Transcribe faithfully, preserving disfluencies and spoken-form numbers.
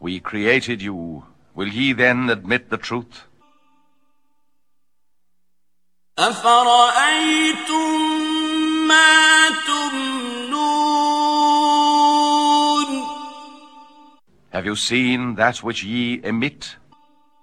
We created you. Will ye then admit the truth? أفرأيتم ما تمنون Have you seen that which ye emit?